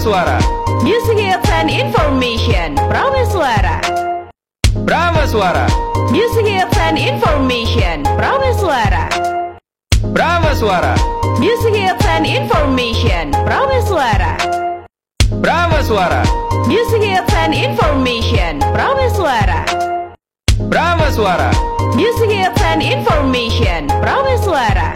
Suara. Music hits and information. Prameswara. Brahma Suara. Music hits and information. Prameswara. Brahma Suara. Music hits and information. Prameswara. Brahma Suara. Music hits and information. Prameswara. Brahma Suara. Music hits and information. Prameswara.